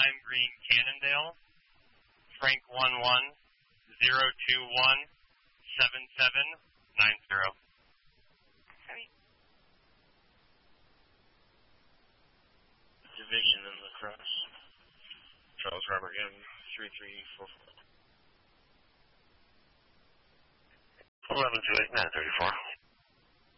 Lime Green, Cannondale. Frank 11-021-7790. Sorry. Division in La Crosse. Charles Robert M. 3344. 1128-934.